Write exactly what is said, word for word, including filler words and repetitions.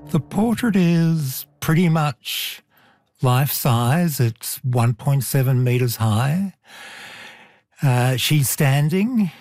The portrait is pretty much life-size. It's one point seven metres high. Uh, she's standing